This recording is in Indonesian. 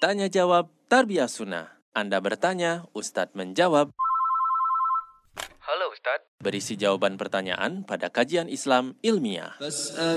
Tanya jawab Tarbiyah Sunnah. Anda bertanya, Ustadz menjawab. Halo Ustadz. Berisi jawaban pertanyaan pada kajian Islam ilmiah.